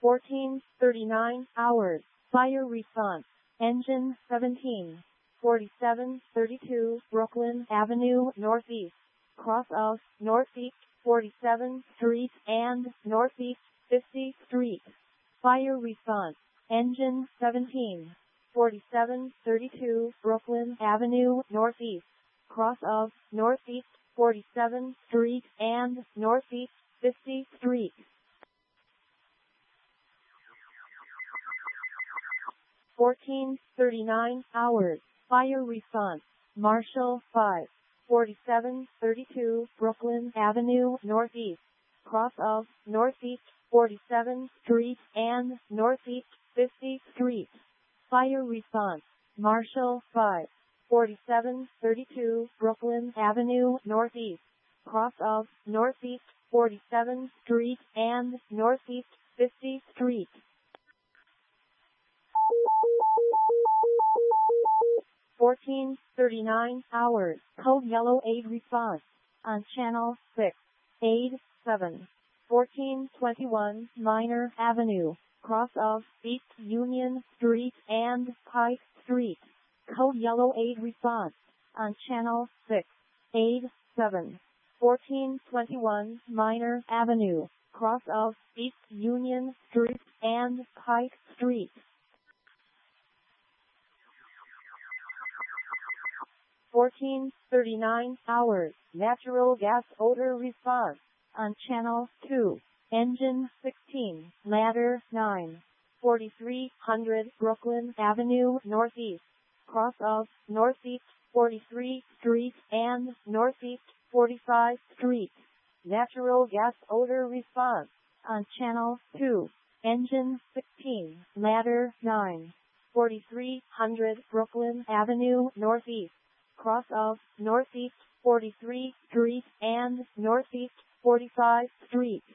14:39 hours. Fire response. Engine 17. 4732 Brooklyn Avenue Northeast. Cross of Northeast 47th Street and Northeast 50th Street. Fire response. Engine 17. 4732 Brooklyn Avenue Northeast. Cross of Northeast 47th Street and Northeast 50th Street. 14:39 hours. Fire response. Marshall 5. 4732 Brooklyn Avenue Northeast. Cross of Northeast 47th Street and Northeast 50th Street. Fire response. Marshall 5. 4732 Brooklyn Avenue Northeast. Cross of Northeast 47th Street and Northeast 50th Street. 14:39 hours. Code Yellow Aid response. On Channel 6. Aid 7. 1421 Minor Avenue. Cross of East Union Street and Pike Street. Code Yellow Aid response. On Channel 6. Aid 7. 1421 Minor Avenue. Cross of East Union Street and Pike Street. 14:39 hours. Natural gas odor response. On Channel 2. Engine 16. Ladder 9. 4300 Brooklyn Avenue Northeast. Cross of Northeast 43th Street and Northeast 45th Street. Natural gas odor response. On Channel 2. Engine 16. Ladder 9. 4300 Brooklyn Avenue Northeast. Cross of Northeast 43th Street and Northeast 45th Street.